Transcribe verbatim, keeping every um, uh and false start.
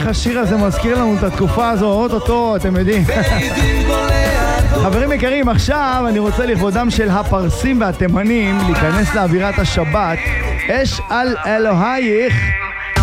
איך השיר הזה מזכיר לנו את התקופה הזו, אוטוטו, אתם יודעים. חברים יקרים, עכשיו אני רוצה לכבודם של הפרסים והתימנים להיכנס לאווירת השבת. אש על אלוהייך.